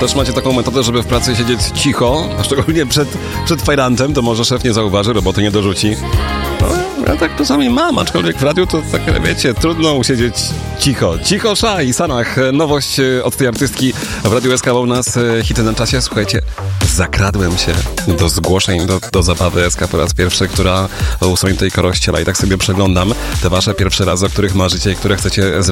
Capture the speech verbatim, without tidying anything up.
Też macie taką metodę, żeby w pracy siedzieć cicho, a szczególnie przed, przed fajrantem, to może szef nie zauważy, roboty nie dorzuci. No, ja tak czasami mam, aczkolwiek w radiu to tak, wiecie, trudno usiedzieć cicho. Cicho Sza i Sanach. Nowość od tej artystki w Radiu S K u nas. Hity na czasie. Słuchajcie, zakradłem się do zgłoszeń do, do zabawy S K po raz pierwszy, która u Sonitej Korościela i tak sobie przeglądam te wasze pierwsze razy, o których marzycie i które chcecie z